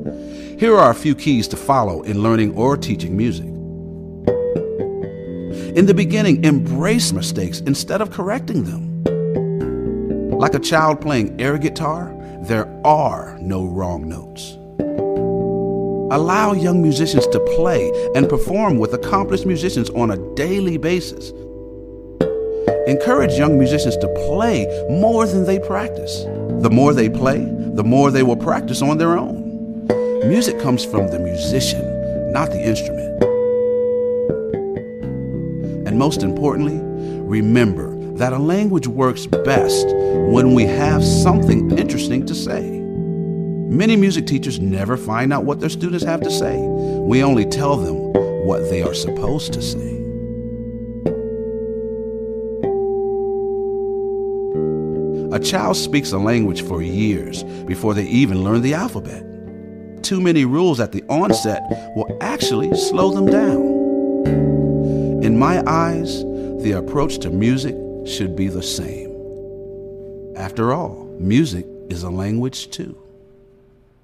Here are a few keys to follow in learning or teaching music. In the beginning, embrace mistakes instead of correcting them. Like a child playing air guitar, there are no wrong notes. Allow young musicians to play and perform with accomplished musicians on a daily basis. Encourage young musicians to play more than they practice. The more they play, the more they will practice on their own. Music comes from the musician, not the instrument. And most importantly, remember that a language works best when we have something interesting to say. Many music teachers never find out what their students have to say. We only tell them what they are supposed to say. A child speaks a language for years before they even learn the alphabet. Too many rules at the onset will actually slow them down. In my eyes, the approach to music should be the same. After all, music is a language too.